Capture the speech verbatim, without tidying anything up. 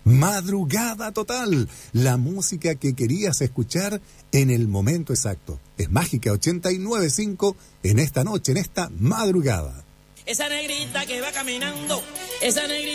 Madrugada total, la música que querías escuchar en el momento exacto. Es Mágica ochenta y nueve punto cinco en esta noche, en esta madrugada. Esa negrita que va caminando, esa negrita